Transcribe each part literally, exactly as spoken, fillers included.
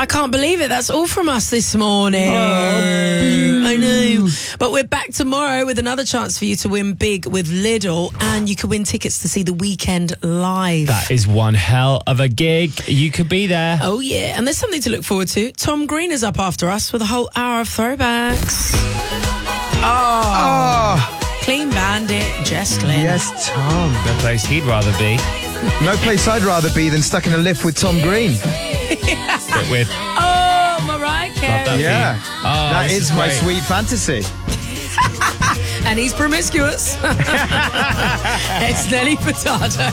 I can't believe it. That's all from us this morning. Oh. I know. But we're back tomorrow with another chance for you to win big with Lidl, and you could win tickets to see The Weeknd live. That is one hell of a gig. You could be there. Oh, yeah. And there's something to look forward to. Tom Green is up after us with a whole hour of throwbacks. Oh. Oh. Clean Bandit, Jess Glynn. Yes, Tom. No place he'd rather be. No place I'd rather be than stuck in a lift with Tom Green. Bit weird. Oh, Mariah Carey. Yeah. Oh, that this is, is my great. sweet fantasy. And he's promiscuous. It's Nelly Furtado.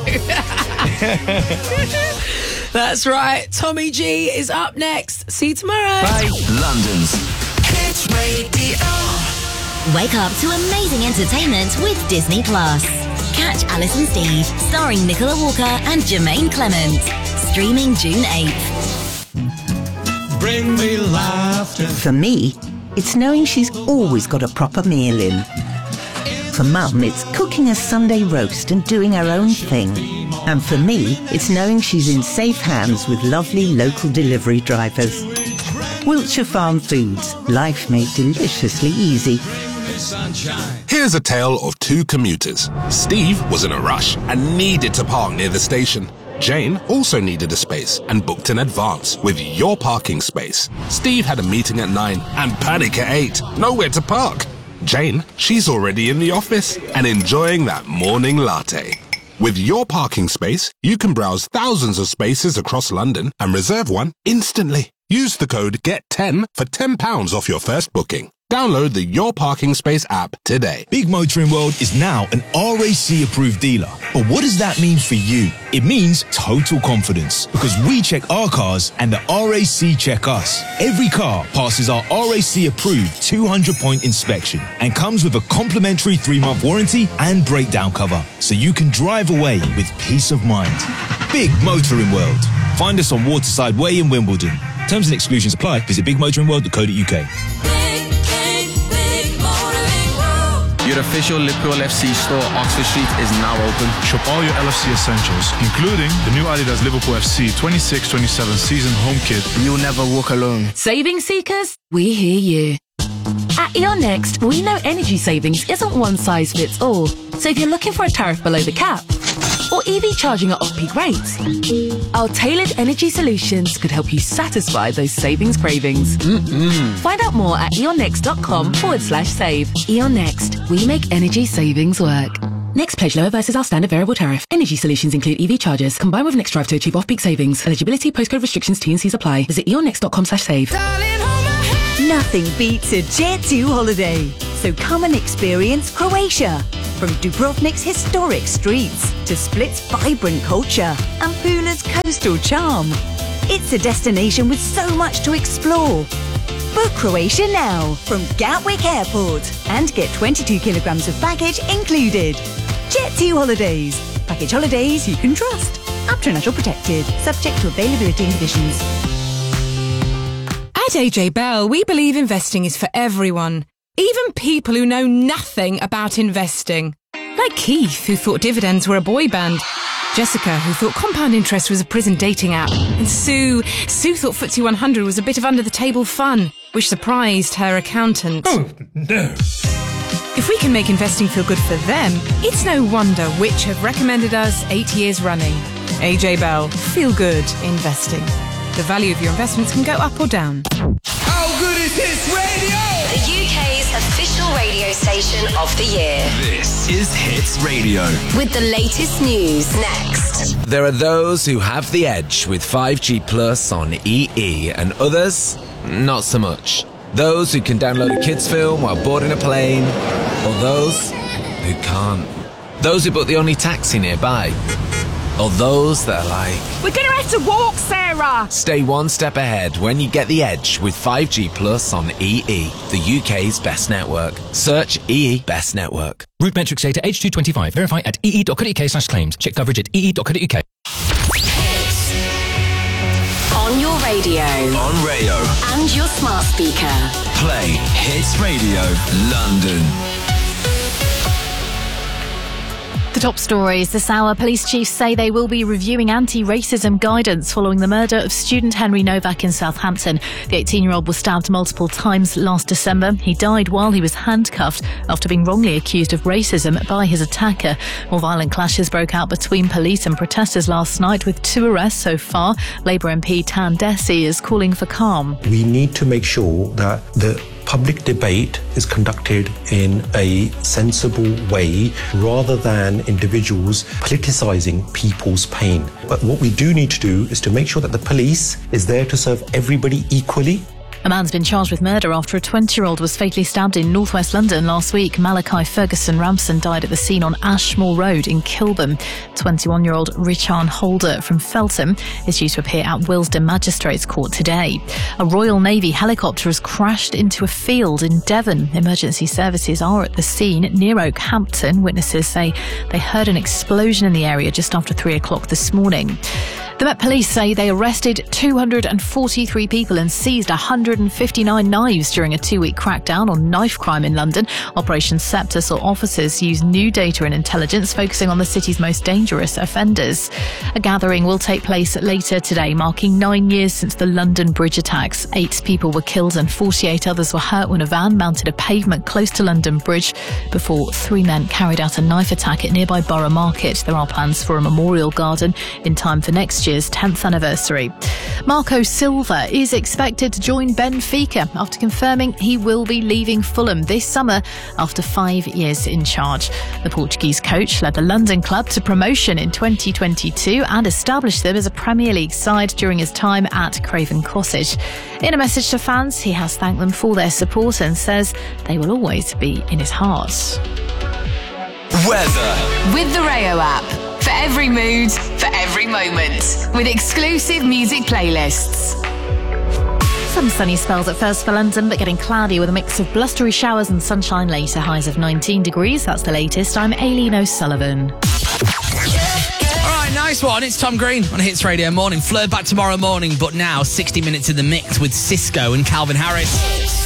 That's right. Tommy G is up next. See you tomorrow. Bye. London's Hits Radio. Wake up to amazing entertainment with Disney Plus. Catch Alice and Steve, starring Nicola Walker and Jermaine Clement. Streaming June eighth. Bring me laughter. For me, it's knowing she's always got a proper meal in. For Mum, it's cooking a Sunday roast and doing her own thing. And for me, it's knowing she's in safe hands with lovely local delivery drivers. Wiltshire Farm Foods, life made deliciously easy. Here's a tale of two commuters. Steve was in a rush and needed to park near the station. Jane also needed a space and booked in advance with Your Parking Space. Steve had a meeting at nine and panic at eight. Nowhere to park. Jane, she's already in the office and enjoying that morning latte. With Your Parking Space, you can browse thousands of spaces across London and reserve one instantly. Use the code get ten for ten pounds off your first booking. Download the Your Parking Space app today. Big Motoring World is now an R A C approved dealer. But what does that mean for you? It means total confidence, because we check our cars and the R A C check us. Every car passes our R A C approved two hundred point inspection and comes with a complimentary three month warranty and breakdown cover, so you can drive away with peace of mind. Big Motoring World. Find us on Waterside Way in Wimbledon. Terms and exclusions apply. Visit big motoring world dot co dot U K. Your official Liverpool F C store, Oxford Street, is now open. Shop all your L F C essentials, including the new Adidas Liverpool F C twenty-six twenty-seven season home kit. You'll never walk alone. Saving seekers, we hear you. At E O N Next, we know energy savings isn't one size fits all. So if you're looking for a tariff below the cap, or E V charging at off-peak rates, our tailored energy solutions could help you satisfy those savings cravings. Mm-mm. Find out more at eonnext.com forward slash save. E O N Next, we make energy savings work. Next pledge lower versus our standard variable tariff. Energy solutions include E V chargers, combined with Next Drive to achieve off-peak savings. Eligibility, postcode restrictions, T and C's apply. Visit eonnext.com slash save. Nothing beats a Jet two holiday. So come and experience Croatia. From Dubrovnik's historic streets to Split's vibrant culture and Pula's coastal charm. It's a destination with so much to explore. Book Croatia now from Gatwick Airport and get twenty-two kilograms of baggage included. Jet two Holidays. Package holidays you can trust. Up to natural protected. Subject to availability and conditions. At A J Bell, we believe investing is for everyone, even people who know nothing about investing. Like Keith, who thought dividends were a boy band. Jessica, who thought compound interest was a prison dating app. And Sue, Sue thought F T S E one hundred was a bit of under-the-table fun, which surprised her accountant. Oh, no. If we can make investing feel good for them, it's no wonder Which have recommended us eight years running. A J Bell, feel good investing. The value of your investments can go up or down. How good is Hits Radio? The U K's official radio station of the year. This is Hits Radio. With the latest news next. There are those who have the edge with five G Plus on E E and others, not so much. Those who can download a kids film while boarding a plane, or those who can't. Those who book the only taxi nearby, or those that are like, we're gonna have to walk, Sarah! Stay one step ahead when you get the edge with five G Plus on E E, the U K's best network. Search E E Best Network. Route metrics data H two twenty-five. Verify at ee.co.uk slash claims. Check coverage at ee.co.uk. On your radio. On Rayo. And your smart speaker. Play Hits Radio London. The top stories this hour. Police chiefs say they will be reviewing anti-racism guidance following the murder of student Henry Novak in Southampton. The eighteen-year-old was stabbed multiple times last December. He died while he was handcuffed after being wrongly accused of racism by his attacker. More violent clashes broke out between police and protesters last night, with two arrests so far. Labour M P Tan Desi is calling for calm. We need to make sure that the public debate is conducted in a sensible way rather than individuals politicising people's pain. But what we do need to do is to make sure that the police is there to serve everybody equally. A man's been charged with murder after a twenty-year-old was fatally stabbed in northwest London last week. Malachi Ferguson Ramson died at the scene on Ashmore Road in Kilburn. twenty-one-year-old Richard Holder from Feltham is due to appear at Willesden Magistrates Court today. A Royal Navy helicopter has crashed into a field in Devon. Emergency services are at the scene near Oakhampton. Witnesses say they heard an explosion in the area just after three o'clock this morning. The Met Police say they arrested two hundred forty-three people and seized one hundred fifty-nine knives during a two-week crackdown on knife crime in London. Operation Septus saw officers use new data and intelligence focusing on the city's most dangerous offenders. A gathering will take place later today, marking nine years since the London Bridge attacks. Eight people were killed and forty-eight others were hurt when a van mounted a pavement close to London Bridge before three men carried out a knife attack at nearby Borough Market. There are plans for a memorial garden in time for next year. tenth anniversary. Marco Silva is expected to join Benfica after confirming he will be leaving Fulham this summer after five years in charge. The Portuguese coach led the London club to promotion in twenty twenty-two and established them as a Premier League side during his time at Craven Cottage. In a message to fans, he has thanked them for their support and says they will always be in his heart. Weather. With the Rayo app. For every mood, for every moment. With exclusive music playlists. Some sunny spells at first for London, but getting cloudy with a mix of blustery showers and sunshine later. Highs of nineteen degrees. That's the latest. I'm Aileen O'Sullivan. All right, nice one. It's Tom Green on Hits Radio Morning. Fleur back tomorrow morning, but now sixty minutes in the mix with Cisco and Calvin Harris.